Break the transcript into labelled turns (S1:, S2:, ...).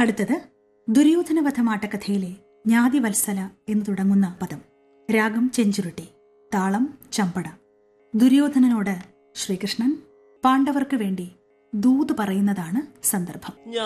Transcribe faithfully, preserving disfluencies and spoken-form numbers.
S1: അടുത്തത് ദുര്യോധനവധമാട്ടക്കഥയിലെ ജ്ഞാതിവത്സല എന്ന് തുടങ്ങുന്ന പദം. രാഗം ചെഞ്ചുരുട്ടി, താളം ചമ്പട. ദുര്യോധനനോട് ശ്രീകൃഷ്ണൻ പാണ്ഡവർക്ക് വേണ്ടി ദൂത് പറയുന്നതാണ് സന്ദർഭം.